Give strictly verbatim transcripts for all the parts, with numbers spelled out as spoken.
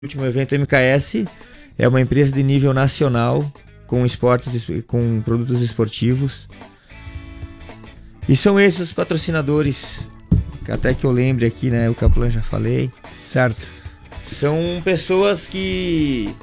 O último evento M K S é uma empresa de nível nacional com esportes, com produtos esportivos. E são esses os patrocinadores, que até que eu lembre aqui, né? O Caplan já falei. Certo. São pessoas que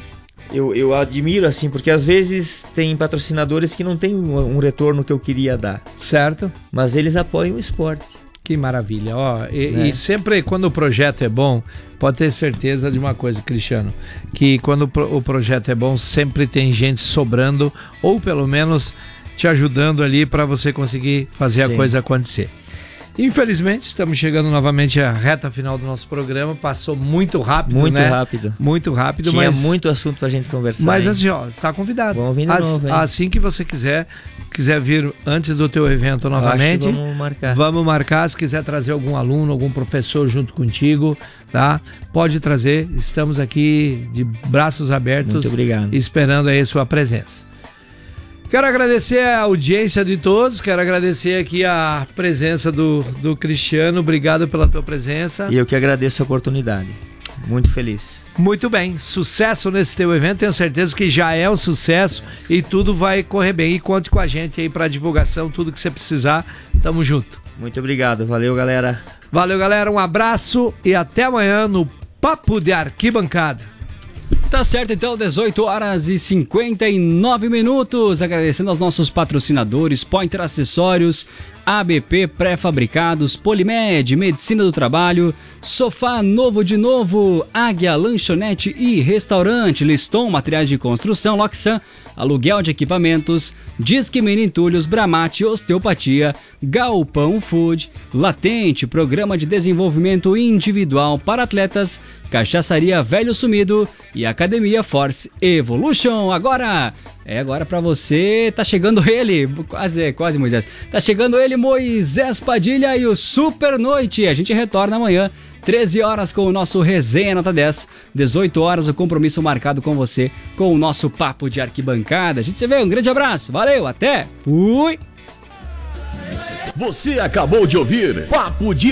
eu, eu admiro, assim, porque às vezes tem patrocinadores que não tem um, um retorno que eu queria dar. Certo. Mas eles apoiam o esporte. Que maravilha. Ó, e, É. e sempre quando o projeto é bom, pode ter certeza de uma coisa, Cristiano, que quando o, pro, o projeto é bom, sempre tem gente sobrando, ou pelo menos te ajudando ali para você conseguir fazer Sim. a coisa acontecer. Infelizmente, estamos chegando novamente à reta final do nosso programa. Passou muito rápido, muito né? Muito rápido. Muito rápido. Tinha mas... muito assunto pra gente conversar. Mas hein? assim, ó, está convidado. Vamos vir de As, novo, hein? Assim que você quiser, quiser vir antes do teu evento novamente, Acho que vamos marcar. Vamos marcar. Se quiser trazer algum aluno, algum professor junto contigo, tá? Pode trazer. Estamos aqui de braços abertos. Muito obrigado. Esperando aí a sua presença. Quero agradecer a audiência de todos, quero agradecer aqui a presença do, do Cristiano, obrigado pela tua presença. E eu que agradeço a oportunidade, muito feliz. Muito bem, sucesso nesse teu evento, tenho certeza que já é um sucesso e tudo vai correr bem. E conte com a gente aí para divulgação, tudo que você precisar, tamo junto. Muito obrigado, valeu galera. Valeu galera, um abraço e até amanhã no Papo de Arquibancada. Tá certo, então, dezoito horas e cinquenta e nove minutos. Agradecendo aos nossos patrocinadores, Pointer Acessórios, A B P Pré-Fabricados, Polimed, Medicina do Trabalho, Sofá Novo de Novo, Águia Lanchonete e Restaurante, Liston Materiais de Construção, Loxan, Aluguel de Equipamentos, Disque Menintulhos, Bramate, Osteopatia, Galpão Food, Latente, Programa de Desenvolvimento Individual para Atletas, Cachaçaria Velho Sumido e Academia Force Evolution. Agora, é agora pra você, tá chegando ele, quase, quase Moisés, tá chegando ele, Moisés Padilha e o Super Noite. A gente retorna amanhã, treze horas com o nosso Resenha Nota dez, dezoito horas o compromisso marcado com você, com o nosso Papo de Arquibancada. A gente se vê, um grande abraço, valeu, até, fui! Você acabou de ouvir Papo de